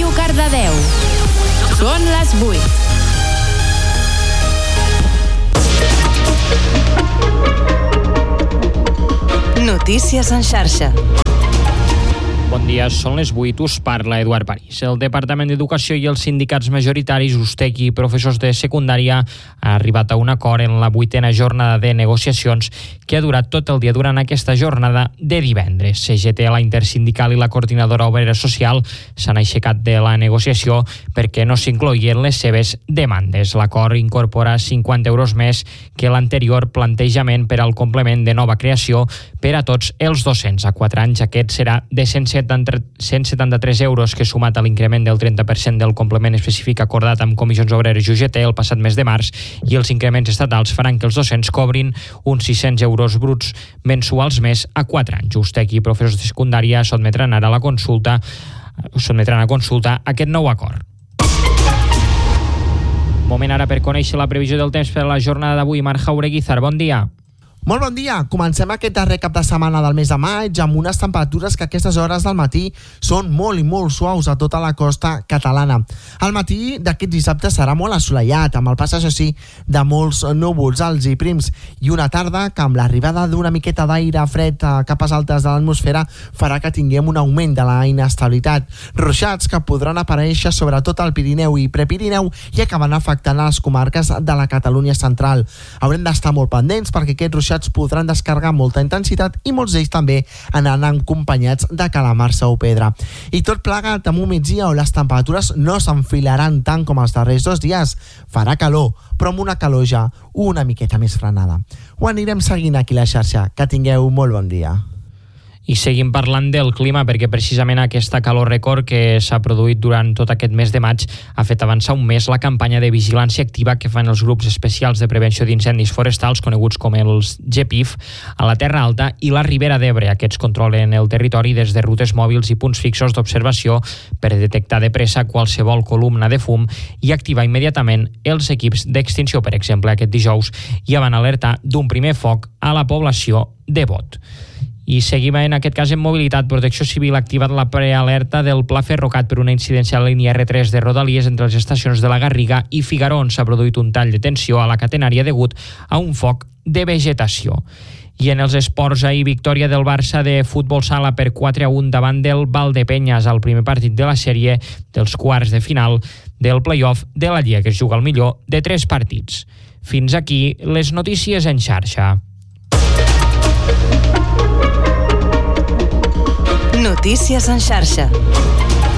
Ràdio Cardedeu. Són les 8. Notícies en xarxa. Bon dia, són les 8, us parla Eduard París. El Departament d'Educació i els sindicats majoritaris, USTEC i professors de secundària, han arribat a un acord en la 8a jornada de negociacions que ha durat tot el dia durant aquesta jornada de divendres. CGT, la Intersindical i la Coordinadora Obrera Social s'han aixecat de la negociació perquè no s'incloïen les seves demandes. L'acord incorpora 50 euros més que l'anterior plantejament per al complement de nova creació per a tots els docents. A 4 anys aquest serà de 173 euros, que sumat a l'increment del 30% del complement específic acordat amb Comissions Obreres i UGT el passat mes de març, i els increments estatals faran que els docents cobrin uns 600 euros bruts mensuals més a 4 anys. USTEC i professors de secundària sotmetran a consulta aquest nou acord. Moment ara per conèixer la previsió del temps per a la jornada d'avui. Marc Jaureguizar, bon dia. Molt bon dia. Comencem aquest darrer cap de setmana del mes de maig amb unes temperatures que a aquestes hores del matí són molt i molt suaus a tota la costa catalana. El matí d'aquest dissabte serà molt assolellat, amb el pas, això sí, de molts núvols alts i prims, i una tarda que amb l'arribada d'una miqueta d'aire fred a capes altes de l'atmosfera farà que tinguem un augment de la inestabilitat. Ruixats que podran aparèixer sobretot al Pirineu i Prepirineu i acaben afectant a les comarques de la Catalunya central. Haurem d'estar molt pendents perquè aquests ruixats podran descarregar molta intensitat i molts d'ells també anant acompanyats de calamarsa o pedra. I tot plegat amb un migdia on les temperatures no s'enfilaran tant com els darrers 2 dies. Farà calor, però amb una calor ja una miqueta més frenada. Ho anirem seguint aquí a la xarxa. Que tingueu molt bon dia. I seguim parlant del clima perquè precisament aquesta calor rècord que s'ha produït durant tot aquest mes de maig ha fet avançar un mes la campanya de vigilància activa que fan els grups especials de prevenció d'incendis forestals, coneguts com els GEPIF, a la Terra Alta i la Ribera d'Ebre. Aquests controlen el territori des de rutes mòbils i punts fixos d'observació per detectar de pressa qualsevol columna de fum i activar immediatament els equips d'extinció. Per exemple, aquest dijous ja van alertar d'un primer foc a la població de Bot. I seguim en aquest cas en mobilitat. Protecció Civil ha activat la prealerta del Pla Ferrocat per una incidència a la línia R3 de Rodalies entre les estacions de la Garriga i Figaró, on s'ha produït un tall de tensió a la catenària degut a un foc de vegetació. I en els esports, ahir victòria del Barça de futbol sala per 4-1 davant del Valdepeñas al primer partit de la sèrie dels quarts de final del play-off de la Lliga, que es juga al millor de 3 partits. Fins aquí les notícies en xarxa. Notícies en xarxa.